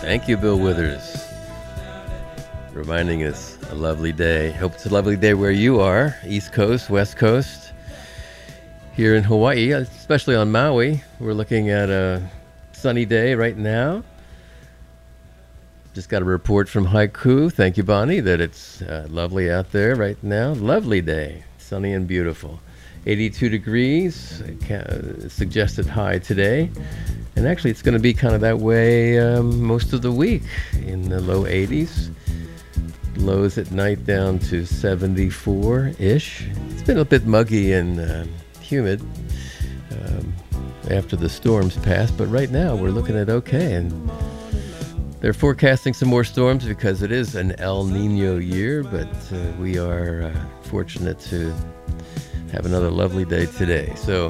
Thank you, Bill Withers. Reminding us a lovely day. Hope it's a lovely day where you are, East Coast, West Coast. Here in Hawaii, especially on Maui, we're looking at a sunny day right now. Just got a report from Haiku, thank you, Bonnie, that it's lovely out there right now. Lovely day, sunny and beautiful. 82 degrees, suggested high today. And actually, it's going to be kind of that way most of the week, in the low 80s. Lows at night down to 74-ish. It's been a bit muggy and humid after the storms passed, but right now we're looking at okay. And they're forecasting some more storms because it is an El Nino year, but we are fortunate to have another lovely day today. So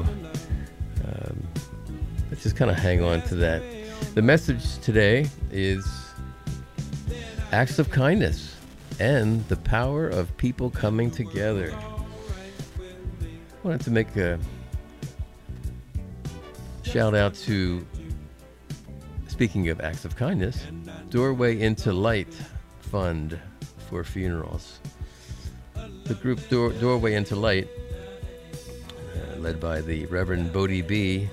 let's just kind of hang on to that. The message today is acts of kindness and the power of people coming together. I wanted to make a shout out to, speaking of acts of kindness, Doorway into Light Fund for Funerals. The group Doorway into Light, led by the Reverend Bodhi B,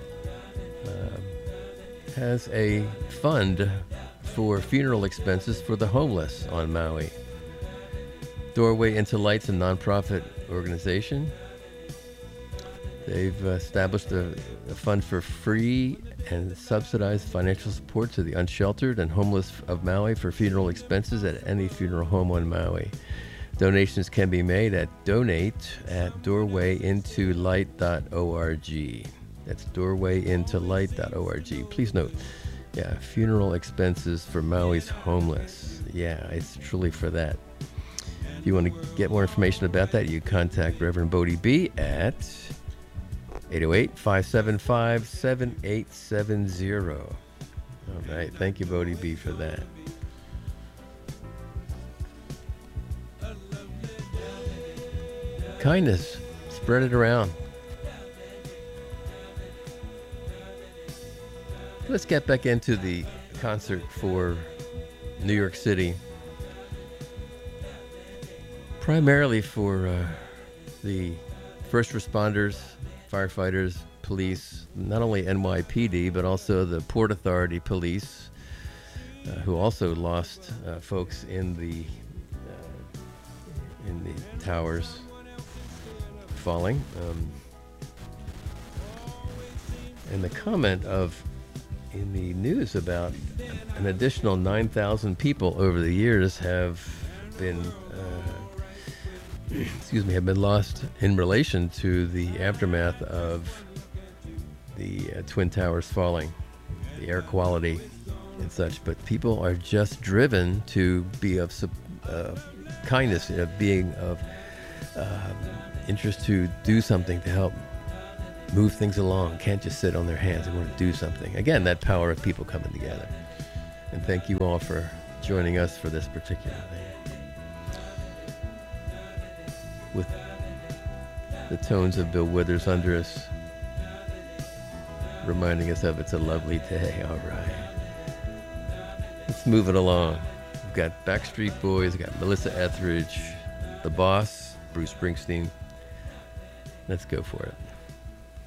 has a fund for funeral expenses for the homeless on Maui. Doorway into Light's a nonprofit organization. They've established a fund for free and subsidized financial support to the unsheltered and homeless of Maui for funeral expenses at any funeral home on Maui. Donations can be made at donate@doorwayintolight.org. That's doorwayintolight.org. Please note, funeral expenses for Maui's homeless. Yeah, it's truly for that. If you want to get more information about that, you contact Reverend Bodhi B at 808-575-7870. All right, thank you, Bodhi B, for that. Kindness, spread it around. Let's get back into the concert for New York City. Primarily for the first responders, firefighters, police, not only NYPD, but also the Port Authority police, who also lost folks in the towers falling. And the comment in the news about an additional 9,000 people over the years have been lost in relation to the aftermath of the Twin Towers falling, the air quality and such. But people are just driven to be of kindness, being of interest to do something to help move things along. Can't just sit on their hands. They want to do something. Again, that power of people coming together. And thank you all for joining us for this particular thing. With the tones of Bill Withers under us, reminding us of it's a lovely day. All right. Let's move it along. We've got Backstreet Boys, we've got Melissa Etheridge, The Boss, Bruce Springsteen. Let's go for it.